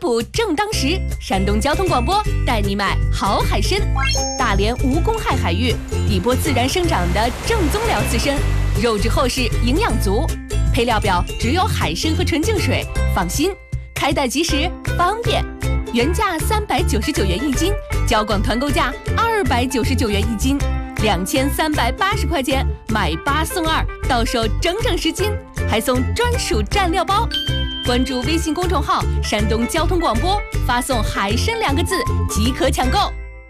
捕正当时，山东交通广播带你买好海参。大连无公害海域，底波自然生长的正宗辽刺参，肉质厚实，营养足。配料表只有海参和纯净水，放心，开袋即食，方便。原价399元一斤，交广团购价299元一斤，2380块钱买8送2，到手整整10斤，还送专属蘸料包。关注微信公众号“山东交通广播”，发送“海参”2个字即可抢购。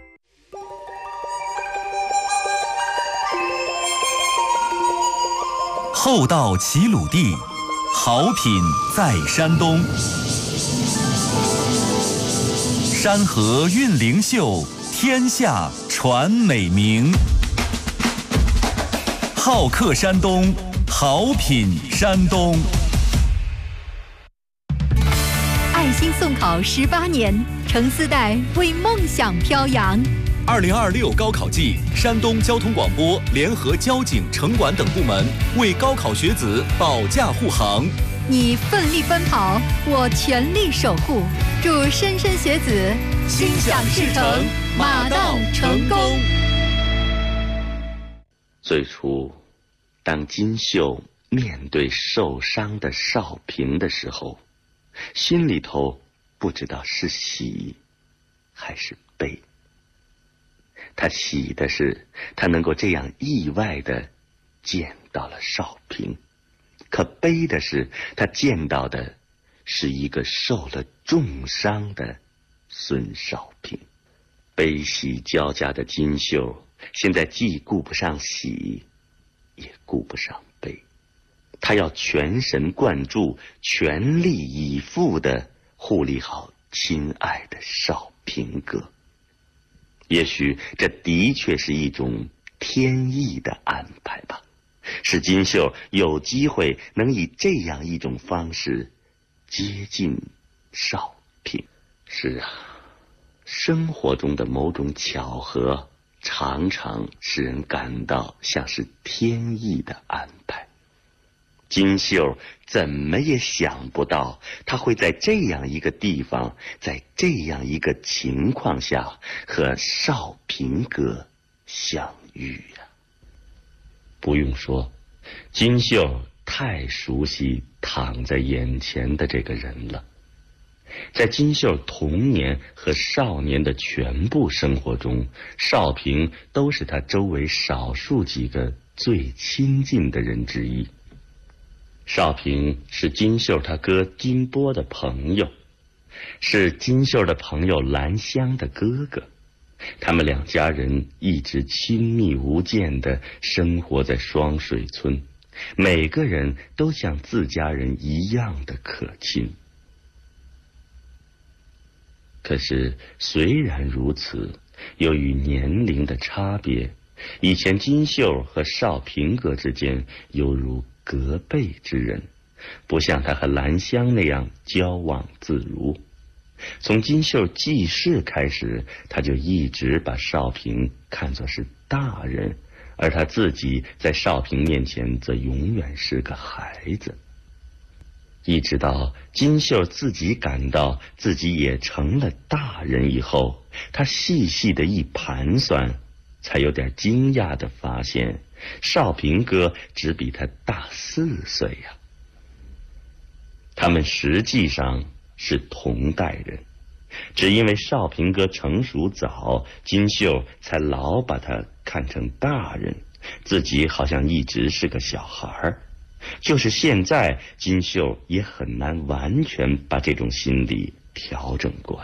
厚道齐鲁地，好品在山东。山河韵灵秀，天下传美名。好客山东，好品山东。 爱心送考18年，程四代为梦想飘扬。 2026高考季，山东交通广播联合交警、城管等部门为高考学子保驾护航。 你奋力奔跑，我全力守护。祝莘莘学子心想事成，马到成功。 最初，当金秀面对受伤的少平的时候，心里头不知道是喜还是悲。他喜的是他能够这样意外地见到了少平，可悲的是他见到的是一个受了重伤的孙少平。悲喜交加的金秀现在既顾不上喜，也顾不上悲，他要全神贯注、全力以赴地护理好亲爱的少平哥。也许这的确是一种天意的安排吧，使金秀有机会能以这样一种方式接近少平。是啊，生活中的某种巧合常常使人感到像是天意的安排。金秀怎么也想不到，他会在这样一个地方，在这样一个情况下和少平哥相遇啊。不用说，金秀太熟悉躺在眼前的这个人了。在金秀童年和少年的全部生活中，少平都是他周围少数几个最亲近的人之一。少平是金秀他哥金波的朋友，是金秀的朋友兰香的哥哥。他们两家人一直亲密无间地生活在双水村，每个人都像自家人一样的可亲。可是虽然如此，由于年龄的差别，以前金秀和少平哥之间犹如隔辈之人，不像他和兰香那样交往自如。从金秀记事开始，他就一直把少平看作是大人，而他自己在少平面前则永远是个孩子。一直到金秀自己感到自己也成了大人以后，他细细的一盘算，才有点惊讶地发现，少平哥只比他大4岁呀。他们实际上是同代人，只因为少平哥成熟早，金秀才老把他看成大人，自己好像一直是个小孩。就是现在，金秀也很难完全把这种心理调整过来。